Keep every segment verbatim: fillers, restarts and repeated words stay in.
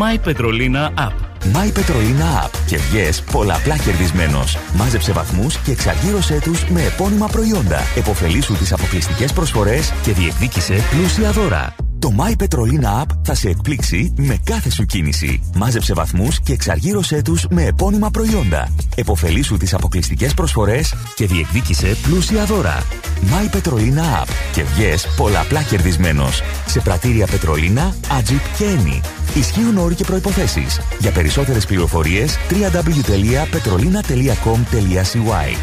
My Petrolina App. My Petrolina App και βγες πολλαπλά κερδισμένος. Μάζεψε βαθμούς και εξαργύρωσέ τους με επώνυμα προϊόντα. Εποφελήσου τις αποκλειστικές προσφορές και διεκδίκησε πλούσια δώρα. Το My Petrolina App θα σε εκπλήξει με κάθε σου κίνηση. Μάζεψε βαθμούς και εξαργύρωσέ τους με επώνυμα προϊόντα. Εποφελήσου τις αποκλειστικές προσφορές και διεκδίκησε πλούσια δώρα. My Petrolina App και βγες πολλαπλά κερδισμένος. Σε πρατήρια Πετρολίνα, Ατζιπ και Eni. Ισχύουν όροι και προϋποθέσεις. Για περισσότερες πληροφορίες double-u double-u double-u τελεία petrolina τελεία com τελεία c y.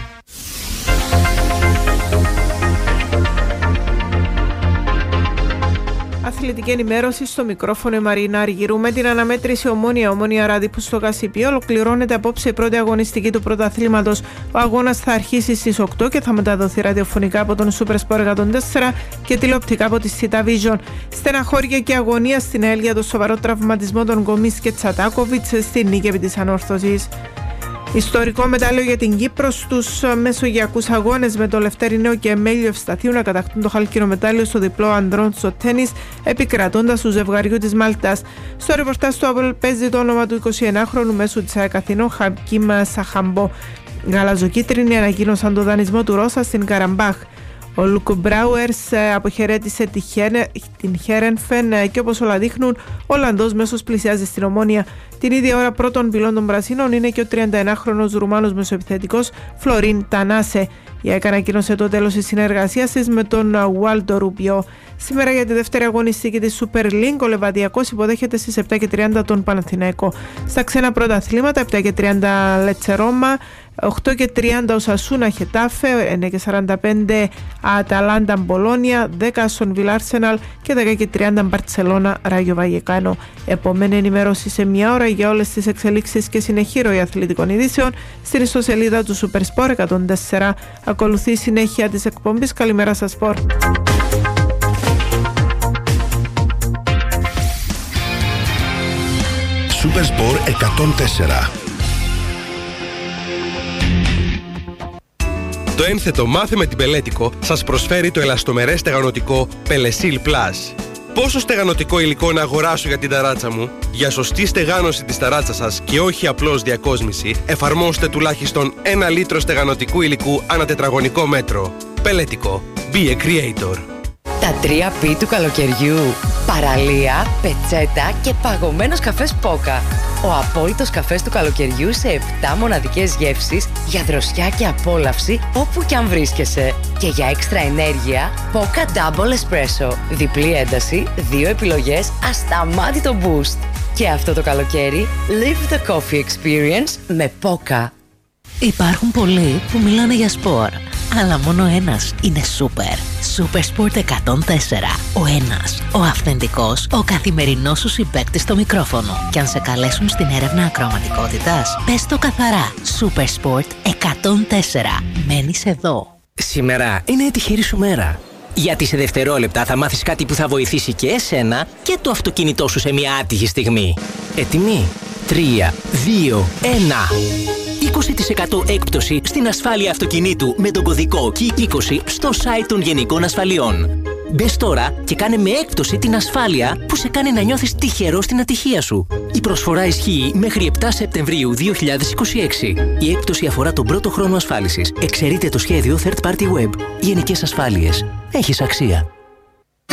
Αθλητική ενημέρωση στο μικρόφωνο η Μαρίνα Αργυρού. Με την αναμέτρηση Ομόνοια Ομόνοια Ράδυπου στο Κασιπί ολοκληρώνεται απόψε η πρώτη αγωνιστική του πρωταθλήματος. Ο αγώνας θα αρχίσει στις οκτώ και θα μεταδοθεί ραδιοφωνικά από τον Super Sport εκατόν τέσσερα και τηλεοπτικά από τη Sita Vision. Στεναχώρια και αγωνία στην ΑΕΛ για το σοβαρό τραυματισμό των Γκομής και Τσατάκοβιτς στη νίκη επί της Ανόρθωσης. Ιστορικό μετάλλιο για την Κύπρο στους μεσογειακούς αγώνες, με το Λευτέρινο και Μέλιο Ευσταθίου να κατακτούν το χάλκινο μετάλλιο στο διπλό ανδρών στο τένις, επικρατώντας του ζευγαριού της Μάλτας. Στο ρεπορτάζ του Απολ παίζει το όνομα του εικοσιενάχρονου μέσου της ΑΕΚ Αθηνών Χακίμ Σαχαμπό. Γαλαζοκίτρινοι ανακοίνωσαν το δανεισμό του Ρώσα στην Καραμπάχ. Ο Λουκ Μπράουερς αποχαιρέτησε την Χέρενφεν και όπως όλα δείχνουν, ο Ολλανδός μέσος πλησιάζει στην Ομόνοια. Την ίδια ώρα πρώτων πυλών των Πρασίνων είναι και ο τριανταενάχρονος Ρουμάνος μεσοεπιθετικός Φλωρίν Τανάσε. Η ΑΕΚ ανακοίνωσε το τέλος της συνεργασίας της με τον Ουάλντο Ρουπιό. Σήμερα για τη δεύτερη αγωνιστική της Super League, ο Λεβαδιακός υποδέχεται στις επτά και τριάντα τον Παναθηναϊκό. Στα ξένα πρωταθλήματα, επτά και τριάντα Λέτσε Ρώμα, οκτώ και τριάντα Οσασούνα Χετάφε, εννιά και σαράντα πέντε Αταλάντα Μπολόνια, δέκα Αστον Βίλα Άρσεναλ και δέκα και τριάντα Μπαρτσελώνα Ράγιο Βαγεκάνο. Επομένη ενημέρωση σε μια ώρα για όλες τις εξελίξεις και συνεχή ροή αθλητικών ειδήσεων στην ιστοσελίδα του Super Sport εκατόν τέσσερα. Ακολουθεί η συνέχεια της εκπομπής. Καλημέρα σας, Σπορ. Super Sport εκατόν τέσσερα. Το ένθετο Μάθε με την Πελέτικο σας προσφέρει το ελαστομερές στεγανοτικό Πελεσίλ Plus. Πόσο στεγανοτικό υλικό να αγοράσω για την ταράτσα μου? Για σωστή στεγάνωση της ταράτσας σας και όχι απλώς διακόσμηση, εφαρμόστε τουλάχιστον ένα λίτρο στεγανοτικού υλικού ανά τετραγωνικό μέτρο. Πελέτικο. Be a creator. Τα τρία πι του καλοκαιριού. Παραλία, πετσέτα και παγωμένος καφές Πόκα. Ο απόλυτος καφές του καλοκαιριού σε επτά μοναδικές γεύσεις για δροσιά και απόλαυση όπου κι αν βρίσκεσαι. Και για έξτρα ενέργεια, Πόκα Double Espresso. Διπλή ένταση, δύο επιλογές, ασταμάτητο boost. Και αυτό το καλοκαίρι, live the coffee experience με Πόκα. Υπάρχουν πολλοί που μιλάνε για σπορ, αλλά μόνο ένας είναι σούπερ. Super Sport εκατόν τέσσερα. Ο ένας, ο αυθεντικός, ο καθημερινός σου συμπαίκτης στο μικρόφωνο. Και αν σε καλέσουν στην έρευνα ακροαματικότητας, πες το καθαρά. Super Sport εκατόν τέσσερα. Μένεις εδώ. Σήμερα είναι η τυχερή σου μέρα. Γιατί σε δευτερόλεπτα θα μάθεις κάτι που θα βοηθήσει και εσένα και το αυτοκίνητό σου σε μια άτυχη στιγμή. Έτοιμοι? τρία, δύο, ένα. είκοσι τοις εκατό έκπτωση στην ασφάλεια αυτοκινήτου με τον κωδικό κικ είκοσι στο site των Γενικών Ασφαλιών. Μπες τώρα και κάνε με έκπτωση την ασφάλεια που σε κάνει να νιώθεις τυχερό στην ατυχία σου. Η προσφορά ισχύει μέχρι επτά Σεπτεμβρίου δύο χιλιάδες είκοσι έξι. Η έκπτωση αφορά τον πρώτο χρόνο ασφάλισης. Εξαιρείται το σχέδιο Third Party Web. Γενικές Ασφάλειες. Έχεις αξία.